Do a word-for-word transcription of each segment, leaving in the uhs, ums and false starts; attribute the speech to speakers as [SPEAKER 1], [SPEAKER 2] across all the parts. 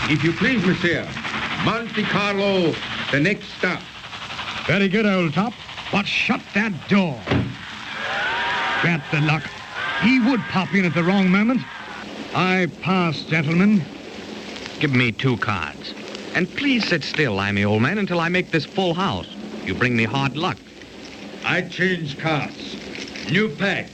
[SPEAKER 1] If you please, monsieur. Monte Carlo, the next stop.
[SPEAKER 2] Very good, old top. But shut that door. Drat the luck. He would pop in at the wrong moment. I pass, gentlemen.
[SPEAKER 3] Give me two cards. And please sit still, Limey, old man, until I make this full house. You bring me hard luck.
[SPEAKER 1] I change cards. New pack.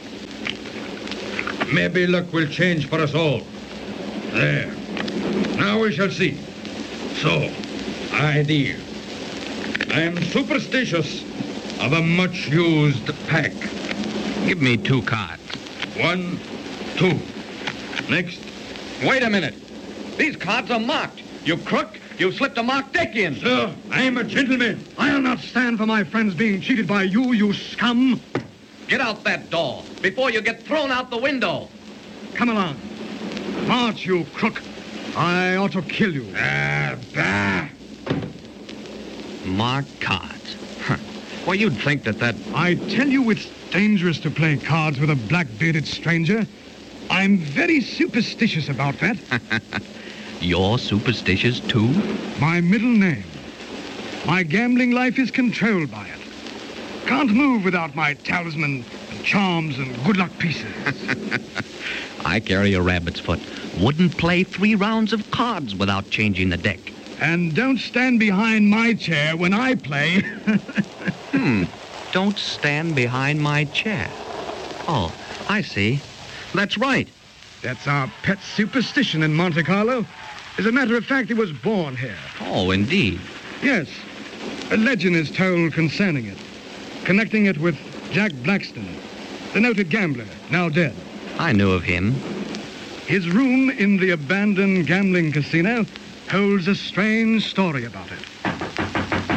[SPEAKER 1] Maybe luck will change for us all. There. Now we shall see. So, idea. I am superstitious of a much-used pack.
[SPEAKER 3] Give me two cards.
[SPEAKER 1] One, two. Next.
[SPEAKER 3] Wait a minute. These cards are marked. You crook. You slipped a marked deck in.
[SPEAKER 1] Sir, I am a gentleman.
[SPEAKER 2] I'll not stand for my friends being cheated by you, you scum.
[SPEAKER 3] Get out that door before you get thrown out the window.
[SPEAKER 2] Come along. March, you crook. I ought to kill you.
[SPEAKER 1] Ah, bah.
[SPEAKER 3] Marked cards. Huh. Well, you'd think that that...
[SPEAKER 2] I tell you it's dangerous to play cards with a black-bearded stranger. I'm very superstitious about that.
[SPEAKER 3] You're superstitious, too?
[SPEAKER 2] My middle name. My gambling life is controlled by it. Can't move without my talisman and charms and good luck pieces.
[SPEAKER 3] I carry a rabbit's foot. Wouldn't play three rounds of cards without changing the deck.
[SPEAKER 2] And don't stand behind my chair when I play.
[SPEAKER 3] Hmm. Don't stand behind my chair. Oh, I see. That's right.
[SPEAKER 2] That's our pet superstition in Monte Carlo. As a matter of fact, it was born here.
[SPEAKER 3] Oh, indeed.
[SPEAKER 2] Yes. A legend is told concerning it, connecting it with Jack Blackston, the noted gambler, now dead.
[SPEAKER 3] I knew of him.
[SPEAKER 2] His room in the abandoned gambling casino holds a strange story about it.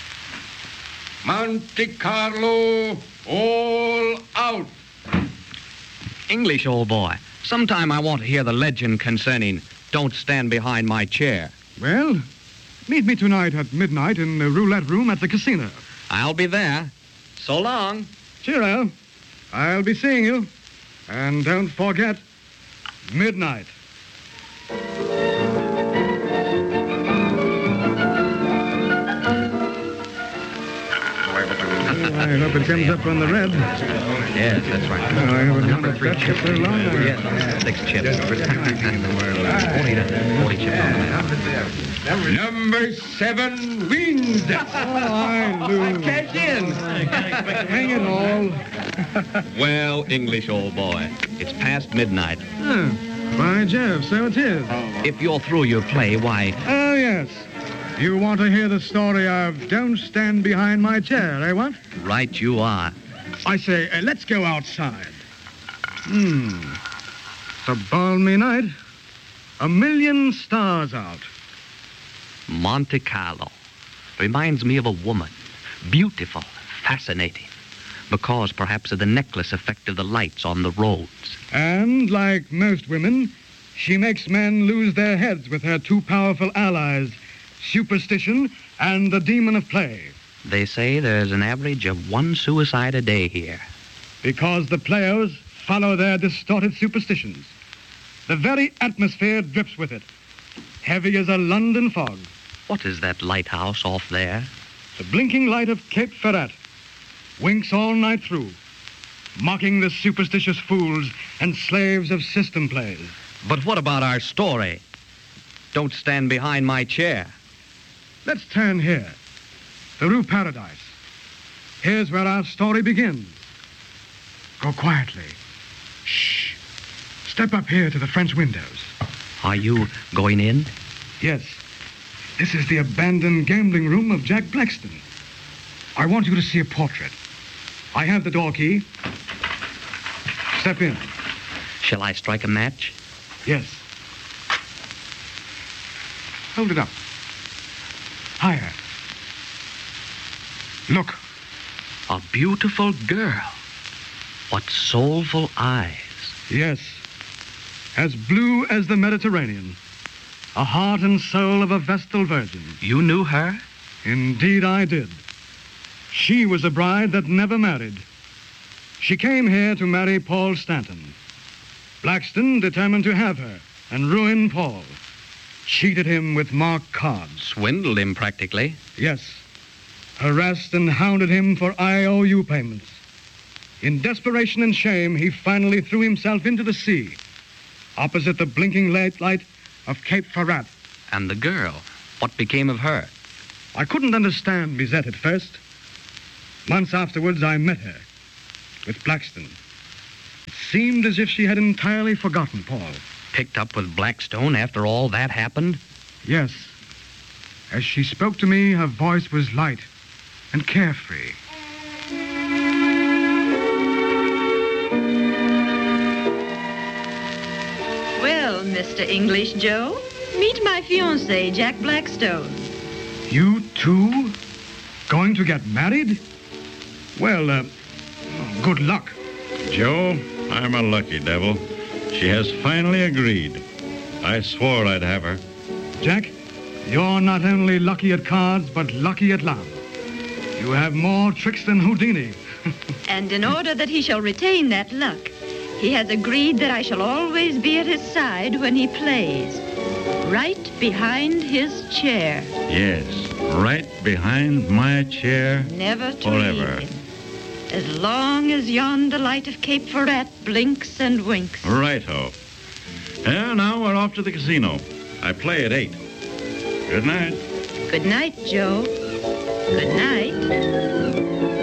[SPEAKER 1] Monte Carlo, all out.
[SPEAKER 3] English, old boy. Sometime I want to hear the legend concerning Don't Stand Behind My Chair.
[SPEAKER 2] Well, meet me tonight at midnight in the roulette room at the casino.
[SPEAKER 3] I'll be there. So long.
[SPEAKER 2] Cheerio. I'll be seeing you. And don't forget, midnight. I hope it comes up on the red.
[SPEAKER 3] Yes, that's right.
[SPEAKER 2] No, I haven't
[SPEAKER 3] Number
[SPEAKER 2] done
[SPEAKER 3] three
[SPEAKER 2] that
[SPEAKER 3] chip.
[SPEAKER 2] for so long.
[SPEAKER 3] Yes, six chips. forty, forty chips on the
[SPEAKER 1] Number seven wins.
[SPEAKER 2] Oh, I lose.
[SPEAKER 3] Cash in.
[SPEAKER 2] Hang it all.
[SPEAKER 3] Well, English, old boy, it's past midnight.
[SPEAKER 2] Oh, by Jove, so it is.
[SPEAKER 3] If you're through your play, why...
[SPEAKER 2] Oh, yes. You want to hear the story of Don't Stand Behind My Chair, eh, what?
[SPEAKER 3] Right you are.
[SPEAKER 2] I say, uh, let's go outside. Hmm. It's a balmy night. A million stars out.
[SPEAKER 3] Monte Carlo reminds me of a woman. Beautiful, fascinating. Because perhaps of the necklace effect of the lights on the roads.
[SPEAKER 2] And, like most women, she makes men lose their heads with her two powerful allies, superstition and the demon of play.
[SPEAKER 3] They say there's an average of one suicide a day here.
[SPEAKER 2] Because the players follow their distorted superstitions. The very atmosphere drips with it. Heavy as a London fog.
[SPEAKER 3] What is that lighthouse off there?
[SPEAKER 2] The blinking light of Cape Ferret winks all night through, mocking the superstitious fools and slaves of system plays.
[SPEAKER 3] But what about our story? Don't stand behind my chair.
[SPEAKER 2] Let's turn here, the Rue Paradise. Here's where our story begins. Go quietly. Shh. Step up here to the French windows.
[SPEAKER 3] Are you going in?
[SPEAKER 2] Yes. This is the abandoned gambling room of Jack Blackston. I want you to see a portrait. I have the door key. Step in.
[SPEAKER 3] Shall I strike a match?
[SPEAKER 2] Yes. Hold it up. Higher. Look.
[SPEAKER 3] A beautiful girl. What soulful eyes.
[SPEAKER 2] Yes. As blue as the Mediterranean. A heart and soul of a Vestal Virgin.
[SPEAKER 3] You knew her?
[SPEAKER 2] Indeed I did. She was a bride that never married. She came here to marry Paul Stanton. Blackston determined to have her and ruin Paul. cheated him with marked cards.
[SPEAKER 3] Swindled him, practically.
[SPEAKER 2] Yes, harassed and hounded him for I O U payments. In desperation and shame, he finally threw himself into the sea, opposite the blinking light light of Cape Ferrat.
[SPEAKER 3] And the girl, what became of her?
[SPEAKER 2] I couldn't understand Bizette at first. Months afterwards, I met her with Blackstone. It seemed as if she had entirely forgotten Paul.
[SPEAKER 3] Picked up with Blackstone after all that happened?
[SPEAKER 2] Yes. As she spoke to me, her voice was light and carefree.
[SPEAKER 4] Well, Mister English Joe, meet my fiancé, Jack Blackstone.
[SPEAKER 2] You two? Going to get married? Well, uh, good luck.
[SPEAKER 1] Joe, I'm a lucky devil. She has finally agreed. I swore I'd have her.
[SPEAKER 2] Jack, you're not only lucky at cards, but lucky at love. You have more tricks than Houdini.
[SPEAKER 4] And in order that he shall retain that luck, he has agreed that I shall always be at his side when he plays. Right behind his chair.
[SPEAKER 1] Yes, right behind my chair.
[SPEAKER 4] Never to
[SPEAKER 1] Forever.
[SPEAKER 4] leave him. As long as yonder light of Cape Ferrat blinks and winks.
[SPEAKER 1] Righto. And now we're off to the casino. I play at eight. Good night.
[SPEAKER 4] Good night, Joe. Good night.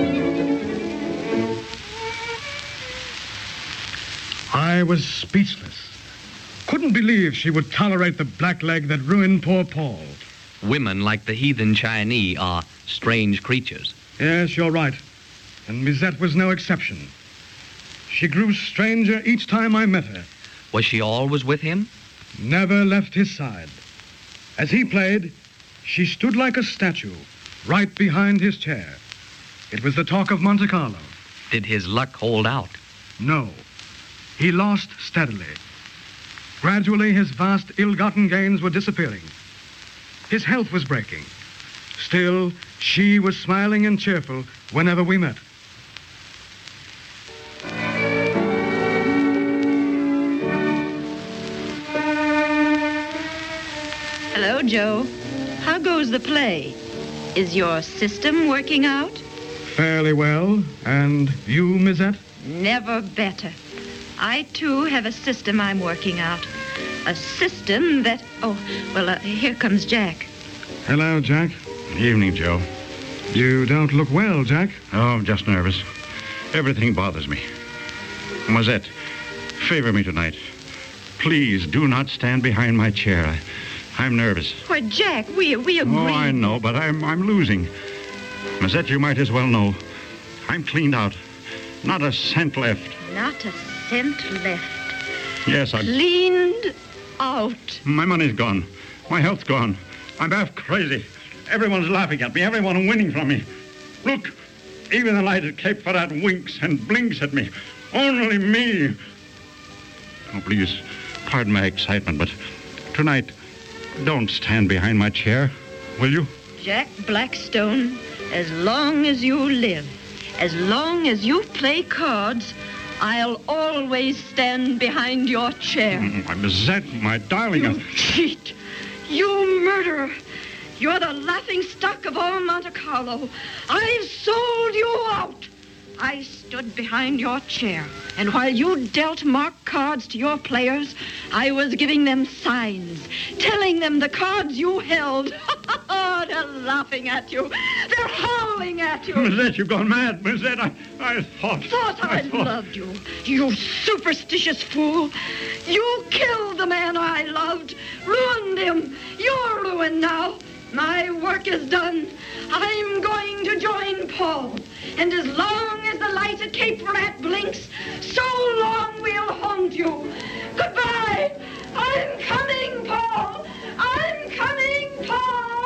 [SPEAKER 2] I was speechless. Couldn't believe she would tolerate the blackleg that ruined poor Paul.
[SPEAKER 3] Women like the heathen Chinese are strange creatures.
[SPEAKER 2] Yes, you're right. And Bizette was no exception. She grew stranger each time I met her.
[SPEAKER 3] Was she always with him?
[SPEAKER 2] Never left his side. As he played, she stood like a statue, right behind his chair. It was the talk of Monte Carlo.
[SPEAKER 3] Did his luck hold out?
[SPEAKER 2] No. He lost steadily. Gradually, his vast ill-gotten gains were disappearing. His health was breaking. Still, she was smiling and cheerful whenever we met.
[SPEAKER 4] Hello, Joe. How goes the play? Is your system working out?
[SPEAKER 2] Fairly well. And you, Mizette?
[SPEAKER 4] Never better. I, too, have a system I'm working out. A system that... Oh, well, uh, here comes Jack.
[SPEAKER 2] Hello, Jack.
[SPEAKER 1] Evening, Joe.
[SPEAKER 2] You don't look well, Jack.
[SPEAKER 1] Oh, I'm just nervous. Everything bothers me. Mozette, favor me tonight. Please do not stand behind my chair. I, I'm nervous.
[SPEAKER 4] Why, Jack, we we agreed.
[SPEAKER 1] Oh, I know, but I'm I'm losing. Mozette, you might as well know. I'm cleaned out. Not a cent left.
[SPEAKER 4] Not a cent left.
[SPEAKER 1] Yes, I'm...
[SPEAKER 4] Cleaned out.
[SPEAKER 1] My money's gone. My health's gone. I'm half crazy. Everyone's laughing at me. Everyone winning from me. Look, even the light at Cape Ferrat winks and blinks at me. Only me. Oh, please, pardon my excitement, but tonight, don't stand behind my chair, will you?
[SPEAKER 4] Jack Blackstone, as long as you live, as long as you play cards, I'll always stand behind your chair.
[SPEAKER 1] Mm, my Bizette, my darling.
[SPEAKER 4] You cheat. You murderer. You're the laughing stock of all Monte Carlo. I've sold you out. I stood behind your chair, and while you dealt marked cards to your players, I was giving them signs, telling them the cards you held. Oh, they're laughing at you. They're howling at you.
[SPEAKER 1] Bizette, you've gone mad. Bizette, I, I thought...
[SPEAKER 4] Thought I,
[SPEAKER 1] I thought...
[SPEAKER 4] loved you, you superstitious fool. You killed the man I loved, ruined him. You're ruined now. My work is done. I'm going to join Paul. And as long as the light at Cape Ferrat blinks, so long we'll haunt you. Goodbye. I'm coming.